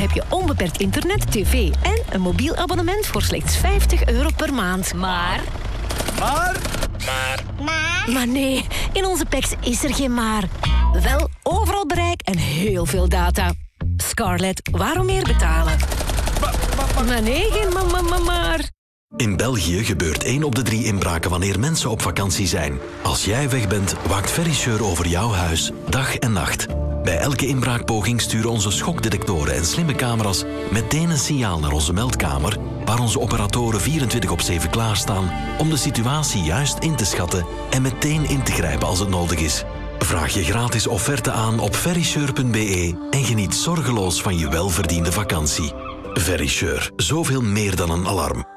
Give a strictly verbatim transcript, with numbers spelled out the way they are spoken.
heb je onbeperkt internet, tv en een mobiel abonnement voor slechts vijftig euro per maand. Maar... Maar... Maar... Maar... Maar nee, in onze packs is er geen maar. Wel overal bereik en heel veel data. Scarlett, waarom meer betalen? Maar, maar, maar... Maar nee, geen ma- ma- ma- maar... In België gebeurt één op de drie inbraken wanneer mensen op vakantie zijn. Als jij weg bent, waakt Verisure over jouw huis, dag en nacht. Bij elke inbraakpoging sturen onze schokdetectoren en slimme camera's meteen een signaal naar onze meldkamer, waar onze operatoren vierentwintig op zeven klaarstaan om de situatie juist in te schatten en meteen in te grijpen als het nodig is. Vraag je gratis offerte aan op verisure punt b e en geniet zorgeloos van je welverdiende vakantie. Verisure, zoveel meer dan een alarm.